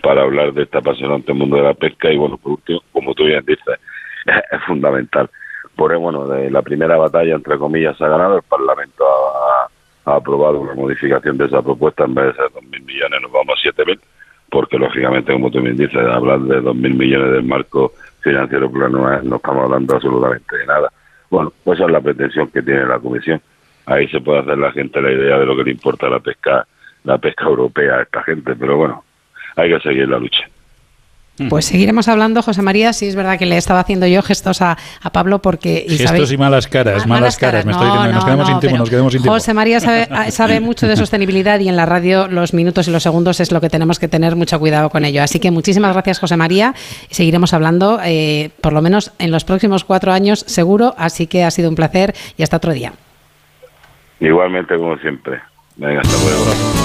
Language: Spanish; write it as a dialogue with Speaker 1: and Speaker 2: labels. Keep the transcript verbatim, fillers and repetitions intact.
Speaker 1: para hablar de este apasionante mundo de la pesca. Y bueno, por último, como tú bien dices, es fundamental. Por bueno, de la primera batalla, entre comillas, se ha ganado. El Parlamento ha, ha aprobado una modificación de esa propuesta. En vez de ser dos mil millones, nos vamos a siete mil, porque lógicamente, como tú bien dices, hablar de dos mil millones del marco financiero plano no, no estamos hablando absolutamente de nada. Bueno, pues esa es la pretensión que tiene la Comisión. Ahí se puede hacer la gente la idea de lo que le importa la pesca, la pesca europea a esta gente, pero bueno, hay que seguir la lucha.
Speaker 2: Pues seguiremos hablando, José María. Sí, es verdad que le estaba haciendo yo gestos a, a Pablo porque... Y
Speaker 3: gestos
Speaker 2: sabéis,
Speaker 3: y malas caras, malas, malas caras. caras. Me
Speaker 2: no,
Speaker 3: estoy diciendo,
Speaker 2: no,
Speaker 3: nos quedamos
Speaker 2: no,
Speaker 3: sin tiempo, nos quedamos sin tiempo.
Speaker 2: José María sabe, sabe mucho de sostenibilidad y en la radio los minutos y los segundos es lo que tenemos que tener mucho cuidado con ello. Así que muchísimas gracias, José María. Seguiremos hablando, eh, por lo menos en los próximos cuatro años, seguro. Así que ha sido un placer y hasta otro día.
Speaker 1: Igualmente, como siempre. Venga, hasta luego.